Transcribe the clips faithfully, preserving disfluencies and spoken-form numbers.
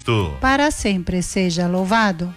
Cristo. Para sempre seja louvado.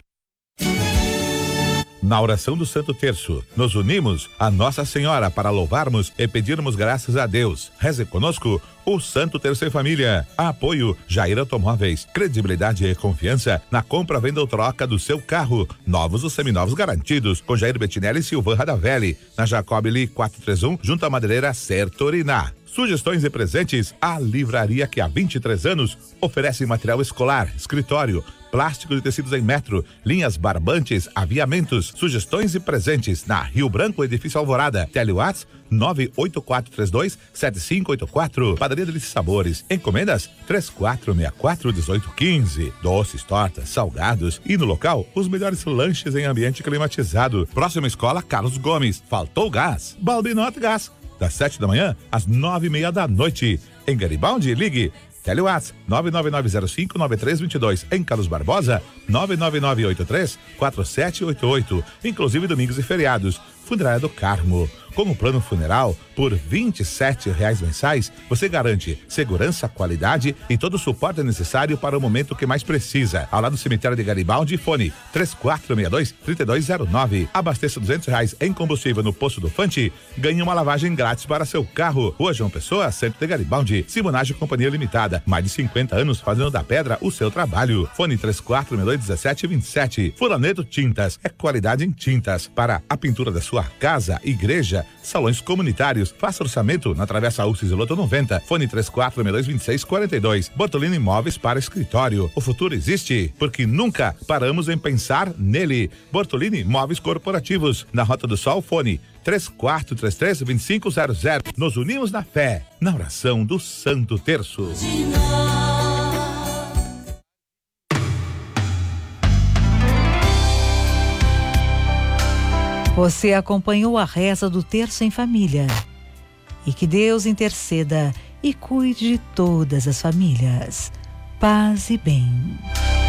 Na oração do Santo Terço, nos unimos a Nossa Senhora para louvarmos e pedirmos graças a Deus. Reze conosco o Santo Terço em Família. Apoio Jair Automóveis. Credibilidade e confiança na compra, venda ou troca do seu carro. Novos ou seminovos garantidos. Com Jair Bettinelli e Silvan Radavelli. Na Jacobili quatrocentos e trinta e um, junto à Madeireira Sertorina. Sugestões e presentes. A livraria que há vinte e três anos oferece material escolar, escritório, plástico de tecidos em metro, linhas barbantes, aviamentos. Sugestões e presentes na Rio Branco, Edifício Alvorada. Telewatts nove oito quatro três dois sete cinco oito quatro. Padaria Delícia Sabores. Encomendas três quatro seis quatro um oito um cinco. Doces, tortas, salgados e no local os melhores lanches em ambiente climatizado. Próxima escola Carlos Gomes. Faltou gás? Balbinote Gás. Das sete da manhã às nove e meia da noite. Em Garibaldi, ligue Telewatts nove nove nove zero cinco nove três dois dois. Em Carlos Barbosa, nove nove nove oito três quatro sete oito oito. Inclusive domingos e feriados. Funerária do Carmo. Com o plano funeral, por vinte e sete reais mensais, você garante segurança, qualidade e todo o suporte necessário para o momento que mais precisa. Ao lado do cemitério de Garibaldi, fone três quatro seis dois, três dois zero nove. Abasteça duzentos reais em combustível no posto do Fante, ganhe uma lavagem grátis para seu carro. Rua João Pessoa, centro de Garibaldi. Simonagem Companhia Limitada. Mais de cinquenta anos fazendo da pedra o seu trabalho. Fone três quatro seis dois, um sete dois sete. Furaneto Tintas. É qualidade em tintas para a pintura da sua casa, igreja, salões comunitários. Faça orçamento na Travessa Ulcis Loto noventa. Fone três quatro seis dois, dois seis quatro dois. Bortolini Imóveis para escritório. O futuro existe porque nunca paramos em pensar nele. Bortolini Imóveis Corporativos. Na Rota do Sol, fone três quatro três três, dois cinco zero zero. Nos unimos na fé, na oração do Santo Terço. Você acompanhou a reza do Terço em Família. E que Deus interceda e cuide de todas as famílias. Paz e bem.